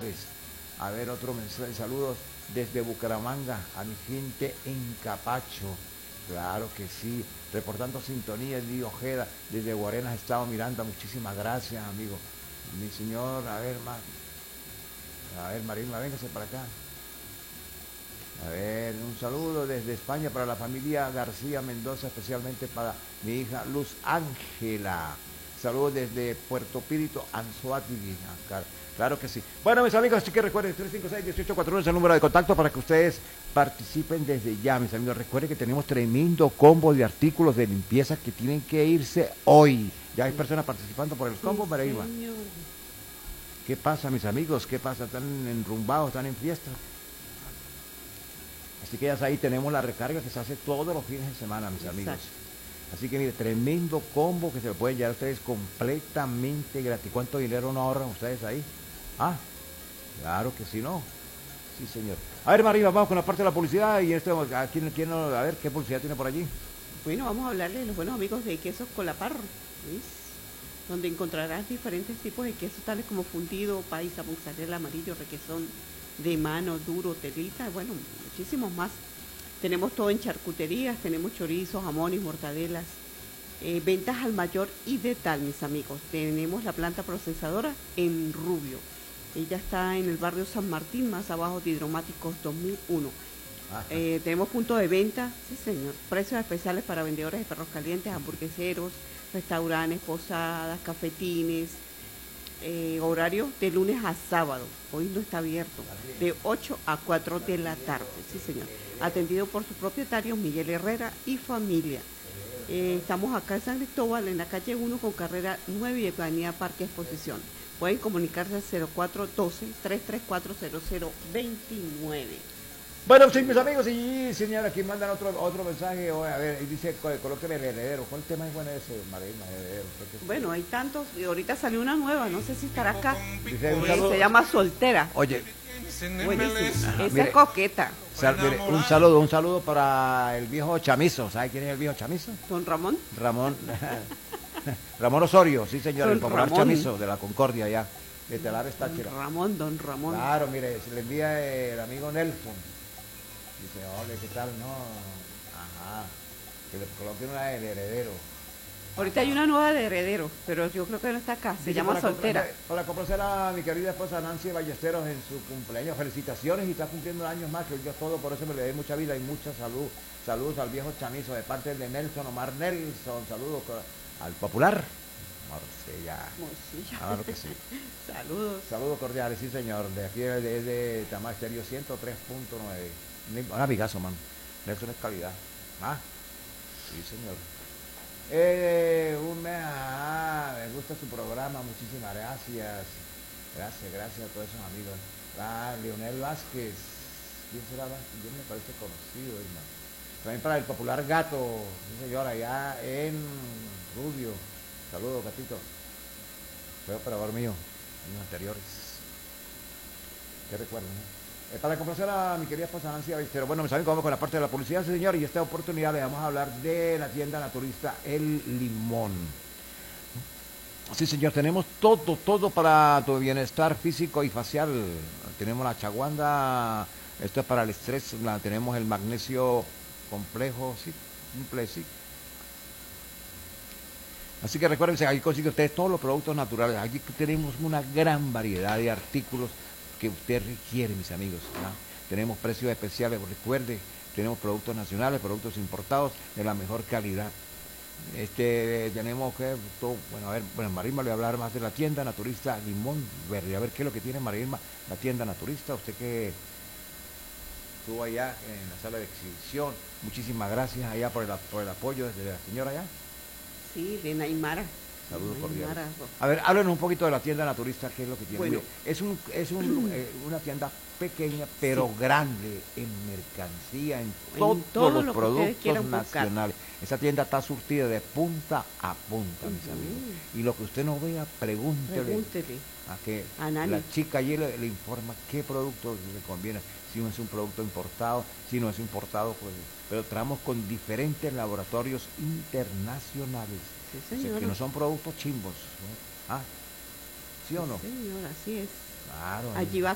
González. A ver, otro mensaje, saludos desde Bucaramanga, a mi gente en Capacho. Claro que sí, reportando sintonía, Eddie Ojeda, desde Guarenas, Estado Miranda, muchísimas gracias, amigo. Mi señor, a ver, Marilma, véngase para acá. A ver, un saludo desde España para la familia García Mendoza, especialmente para mi hija Luz Ángela. Saludos desde Puerto Píritu, Anzoátegui. Claro que sí. Bueno, mis amigos, así que recuerden, 356-1841 es el número de contacto para que ustedes participen desde ya, mis amigos. Recuerden que tenemos tremendo combo de artículos de limpieza que tienen que irse hoy. Ya hay personas participando por el combo, Marilma. ¿Qué pasa, mis amigos? ¿Qué pasa? ¿Están enrumbados? ¿Están en fiesta? Así que ya ahí tenemos la recarga que se hace todos los fines de semana, mis amigos. Así que mire, tremendo combo que se lo pueden llevar ustedes completamente gratis. ¿Cuánto dinero no ahorran ustedes ahí? Ah, claro que sí, ¿no? Sí, señor. A ver, María, vamos con la parte de la publicidad y a ver qué publicidad tiene por allí. Bueno, vamos a hablarle de los buenos amigos de Quesos Colapar, ¿ves? Donde encontrarás diferentes tipos de quesos tales como fundido, paisa, mozzarella, amarillo, requesón, de mano, duro, telita, bueno, muchísimos más. Tenemos todo en charcuterías, tenemos chorizos, jamones, mortadelas, ventas al mayor y de tal, mis amigos. Tenemos la planta procesadora en Rubio. Ella está en el barrio San Martín, más abajo de Hidromáticos 2001. Tenemos punto de venta, sí señor, precios especiales para vendedores de perros calientes, hamburgueseros, restaurantes, posadas, cafetines, horario de lunes a sábado, hoy no está abierto, de 8 a 4 de la tarde, sí señor, atendido por sus propietarios Miguel Herrera y familia. Estamos acá en San Cristóbal, en la calle 1 con carrera 9 y avenida Parque Exposición. Pueden comunicarse al 0412-334-0029. Bueno, sí, mis amigos, y señora, aquí mandan otro mensaje, a ver, dice, colóqueme el heredero. ¿Cuál tema es bueno ese, Marina, heredero? Bueno, hay tantos, y ahorita salió una nueva, no sé si estará acá, Dice, se llama Soltera. Oye, buenísima, esa es coqueta. Mire, un saludo para el viejo Chamizo. ¿Sabe quién es el viejo Chamizo? ¿Don Ramón? Ramón Osorio, sí señor, el popular Ramón. Chamizo de la Concordia ya, de Telares Táchira. Don Ramón. Claro, mire, se le envía el amigo Nelson. Dice, hola, ¿qué tal? No, ajá, que le coloquen una del heredero. Ahorita hay una nueva de heredero, pero yo creo que no está acá, se llama Soltera. Para complacer a mi querida esposa Nancy Ballesteros en su cumpleaños, felicitaciones, y está cumpliendo años más que yo todo, por eso me le doy mucha vida y mucha salud. Saludos al viejo Chamizo de parte de Nelson, Omar Nelson, saludos al popular Morcilla. Claro que sí. Saludos cordiales, sí señor, de aquí de Tamar Estéreo 103.9. Un amigazo, man. Nelson es calidad. Sí, señor. Me gusta su programa, muchísimas gracias. Gracias a todos esos amigos. Leonel Vázquez. ¿Quién será Vázquez? Yo me parece conocido, hermano. También para el popular Gato, sí señor, allá en Rubio. Saludos, gatito. Fue operador mío, años anteriores. ¿Qué recuerdo, no? Para complacer a mi querida esposa Nancy Ballesteros. Bueno, me saben que vamos con la parte de la publicidad, sí, señor, y esta oportunidad le vamos a hablar de la tienda naturista El Limón. Sí, señor, tenemos todo para tu bienestar físico y facial. Tenemos la chaguanda, esto es para el estrés, tenemos el magnesio complejo, sí, simple, sí. Así que recuérdense, ahí consiguen ustedes todos los productos naturales. Aquí tenemos una gran variedad de artículos que usted requiere, mis amigos, ¿no? Tenemos precios especiales, recuerde, tenemos productos nacionales, productos importados de la mejor calidad. Tenemos que, Marisma le va a hablar más de la tienda naturista Limón Verde. A ver qué es lo que tiene Marisma, la tienda naturista. Usted que estuvo allá en la sala de exhibición, muchísimas gracias allá por el apoyo desde la señora allá. Sí, de Naimara. Saludos cordiales. A ver, háblenos un poquito de la tienda naturista, ¿qué es lo que tiene? Bueno, es una tienda pequeña, pero grande en mercancía, en todos los productos nacionales. Esa tienda está surtida de punta a punta, mis amigos. Y lo que usted no vea, pregúntele. A que la chica allí le informa qué producto le conviene. Si no es un producto importado, si no es importado, pues. Pero trabajamos con diferentes laboratorios internacionales. Sí, señor. Que no son productos chimbos, ¿no? ¿Sí o no? Sí, señor, así es. Claro. Allí va